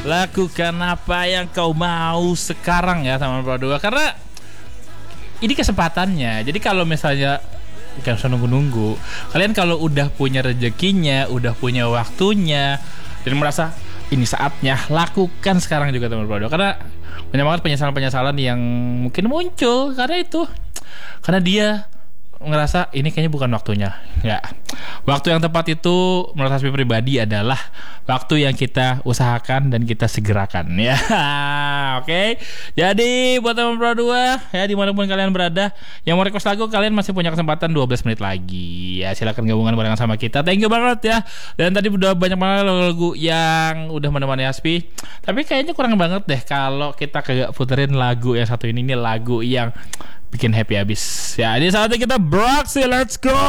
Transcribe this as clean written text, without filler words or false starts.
Lakukan apa yang kau mau sekarang ya teman berdua, karena ini kesempatannya. Jadi kalau misalnya gak usah nunggu-nunggu, kalian kalau udah punya rezekinya, udah punya waktunya, dan merasa ini saatnya, lakukan sekarang juga teman berdua. Karena banyak banget penyesalan-penyesalan yang mungkin muncul karena dia ngerasa ini kayaknya bukan waktunya. Nggak. Waktu yang tepat itu menurut Hasbi pribadi adalah waktu yang kita usahakan dan kita segerakan ya. Oke. Jadi buat teman Pro 2 ya, dimanapun kalian berada, yang mau request lagu, kalian masih punya kesempatan 12 menit lagi ya. Silakan gabungan barengan sama kita. Thank you banget ya. Dan tadi udah banyak banget lagu yang udah menemani Hasbi. Tapi kayaknya kurang banget deh kalau kita kagak puterin lagu yang satu ini lagu yang bikin happy abis ya. Ini saatnya kita beraksi, let's go.